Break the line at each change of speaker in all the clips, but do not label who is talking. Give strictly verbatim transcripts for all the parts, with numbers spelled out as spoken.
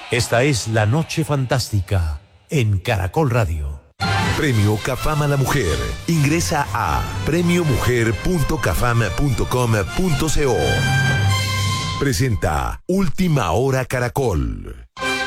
Esta es La Noche Fantástica en Caracol Radio.
Premio Cafam a la Mujer. Ingresa a premio mujer punto cafam punto com punto co. Presenta Última Hora Caracol.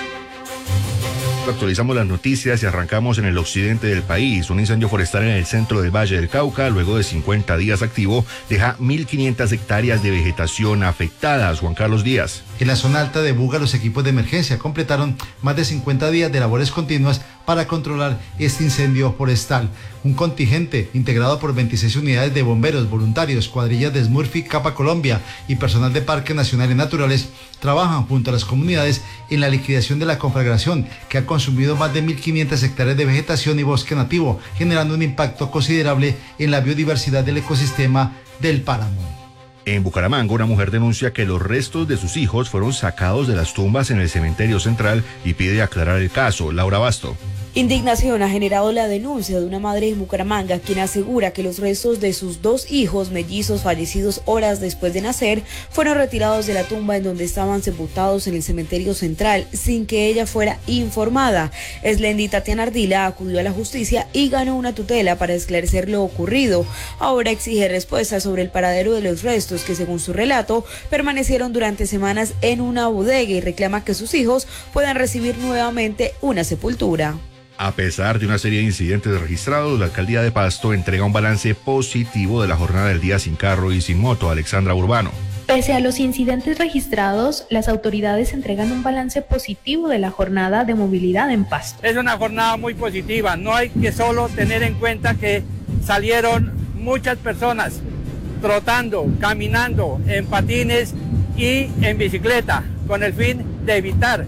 Actualizamos las noticias y arrancamos en el occidente del país. Un incendio forestal en el centro del Valle del Cauca, luego de cincuenta días activo, deja mil quinientas hectáreas de vegetación afectadas. Juan Carlos Díaz.
En la zona alta de Buga, los equipos de emergencia completaron más de cincuenta días de labores continuas para controlar este incendio forestal. Un contingente integrado por veintiséis unidades de bomberos, voluntarios, cuadrillas de Smurfy, Capa Colombia y personal de Parques Nacionales Naturales trabajan junto a las comunidades en la liquidación de la conflagración, que ha consumido más de mil quinientas hectáreas de vegetación y bosque nativo, generando un impacto considerable en la biodiversidad del ecosistema del páramo.
En Bucaramanga, una mujer denuncia que los restos de sus hijos fueron sacados de las tumbas en el cementerio central y pide aclarar el caso. Laura Basto.
Indignación ha generado la denuncia de una madre de Bucaramanga, quien asegura que los restos de sus dos hijos mellizos fallecidos horas después de nacer fueron retirados de la tumba en donde estaban sepultados en el cementerio central sin que ella fuera informada. Eslendi Tatiana Ardila acudió a la justicia y ganó una tutela para esclarecer lo ocurrido. Ahora exige respuestas sobre el paradero de los restos que, según su relato, permanecieron durante semanas en una bodega y reclama que sus hijos puedan recibir nuevamente una sepultura.
A pesar de una serie de incidentes registrados, la alcaldía de Pasto entrega un balance positivo de la jornada del día sin carro y sin moto. Alexandra Urbano.
Pese a los incidentes registrados, las autoridades entregan un balance positivo de la jornada de movilidad en Pasto.
Es una jornada muy positiva, no hay que solo tener en cuenta que salieron muchas personas trotando, caminando, en patines y en bicicleta, con el fin de evitar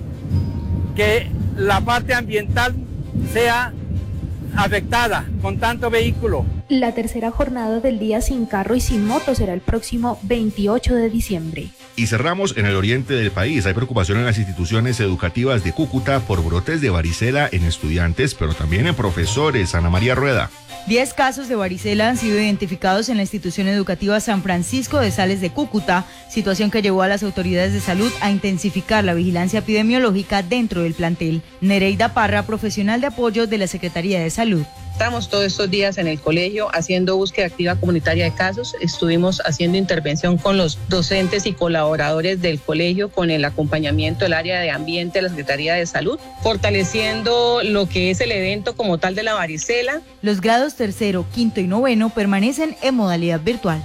que la parte ambiental sea afectada con tanto vehículo.
La tercera jornada del día sin carro y sin moto será el próximo veintiocho de diciembre.
Y cerramos en el oriente del país. Hay preocupación en las instituciones educativas de Cúcuta por brotes de varicela en estudiantes, pero también en profesores. Ana María Rueda.
Diez casos de varicela han sido identificados en la institución educativa San Francisco de Sales de Cúcuta, situación que llevó a las autoridades de salud a intensificar la vigilancia epidemiológica dentro del plantel. Nereida Parra, profesional de apoyo de la Secretaría de Salud.
Estamos todos estos días en el colegio haciendo búsqueda activa comunitaria de casos. Estuvimos haciendo intervención con los docentes y colaboradores del colegio, con el acompañamiento del área de ambiente de la Secretaría de Salud, fortaleciendo lo que es el evento como tal de la varicela.
Los grados tercero, quinto y noveno permanecen en modalidad virtual.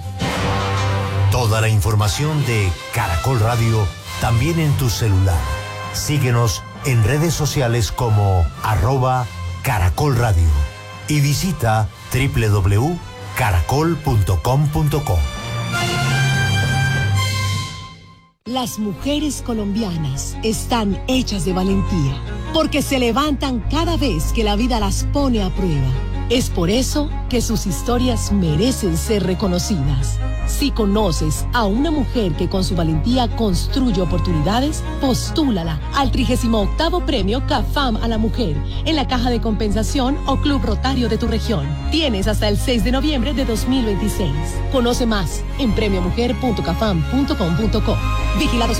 Toda la información de Caracol Radio también en tu celular. Síguenos en redes sociales como arroba Caracol Radio. Y visita doble u doble u doble u punto caracol punto com punto co.
Las mujeres colombianas están hechas de valentía, porque se levantan cada vez que la vida las pone a prueba. Es por eso que sus historias merecen ser reconocidas. Si conoces a una mujer que con su valentía construye oportunidades, postúlala al trigésimo octavo Premio Cafam a la Mujer en la Caja de Compensación o Club Rotario de tu región. Tienes hasta el seis de noviembre de dos mil veintiséis. Conoce más en premio mujer punto cafam punto com punto co. Vigilado